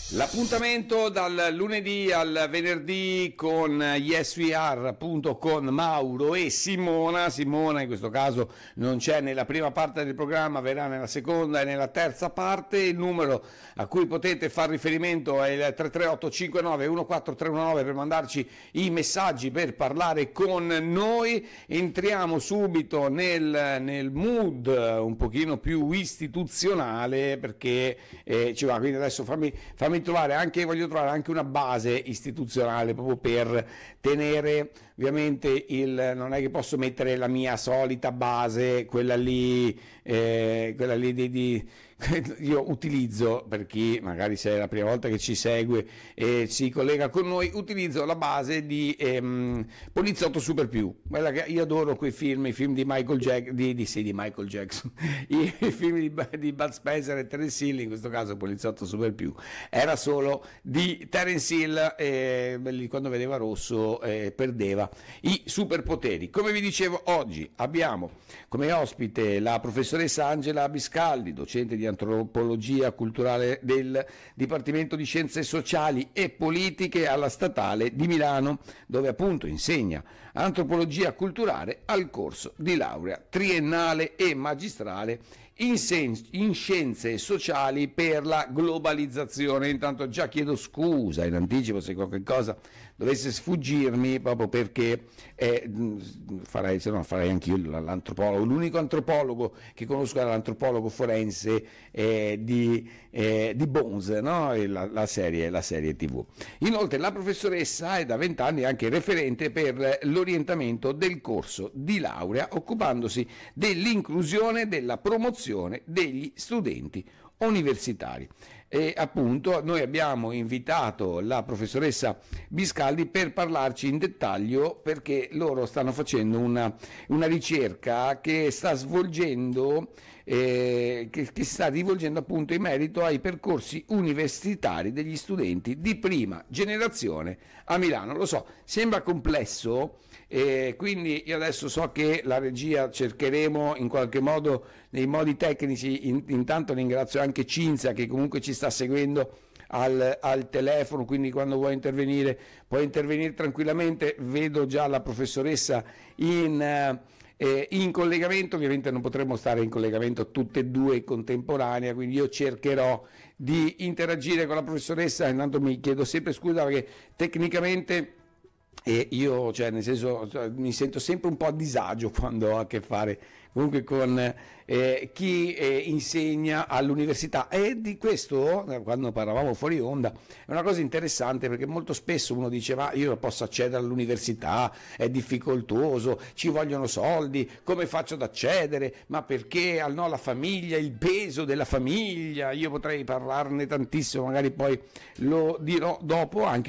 L'appuntamento dal lunedì al venerdì con Yes We Are, appunto con Mauro e Simona. Simona in questo caso non c'è nella prima parte del programma, verrà nella seconda e nella terza parte. Il numero a cui potete far riferimento è il 338 59 14319 per mandarci i messaggi, per parlare con noi. Entriamo subito nel mood un pochino più istituzionale, perché ci va, quindi adesso fammi voglio trovare anche una base istituzionale proprio per tenere, ovviamente non è che posso mettere la mia solita base, quella lì io utilizzo, per chi magari se è la prima volta che ci segue e si collega con noi, utilizzo la base di Poliziotto Super Più, quella che io adoro, quei film, i film di Michael Jackson, i film di Bud Spencer e Terence Hill, in questo caso Poliziotto Super Più era solo di Terence Hill, quando vedeva rosso perdeva i superpoteri. Come vi dicevo, oggi abbiamo come ospite la professoressa Angela Biscaldi, docente di antropologia culturale del Dipartimento di Scienze Sociali e Politiche alla Statale di Milano, dove appunto insegna antropologia culturale al corso di laurea triennale e magistrale in scienze sociali per la globalizzazione. Intanto già chiedo scusa in anticipo se qualche cosa dovesse sfuggirmi, proprio perché farei anche io l'antropologo. L'unico antropologo che conosco è l'antropologo forense di Bones, no? la serie TV. Inoltre la professoressa è da 20 anni anche referente per l'orientamento del corso di laurea, occupandosi dell'inclusione, della promozione degli studenti universitari. E appunto noi abbiamo invitato la professoressa Biscaldi per parlarci in dettaglio, perché loro stanno facendo una ricerca che sta svolgendo che si sta rivolgendo appunto in merito ai percorsi universitari degli studenti di prima generazione a Milano. Lo so, sembra complesso, quindi io adesso so che la regia cercheremo in qualche modo, nei modi tecnici. Intanto ringrazio anche Cinzia che comunque ci sta seguendo al telefono, quindi quando vuoi intervenire puoi intervenire tranquillamente. Vedo già la professoressa in collegamento. Ovviamente non potremo stare in collegamento tutte e due in contemporanea, quindi io cercherò di interagire con la professoressa. Intanto mi chiedo sempre scusa perché tecnicamente io, cioè, nel senso, mi sento sempre un po' a disagio quando ho a che fare comunque con chi insegna all'università, e di questo, quando parlavamo fuori onda, è una cosa interessante, perché molto spesso uno dice: ma io posso accedere all'università, è difficoltoso, ci vogliono soldi, come faccio ad accedere, ma perché no, la famiglia, il peso della famiglia. Io potrei parlarne tantissimo, magari poi lo dirò dopo, anche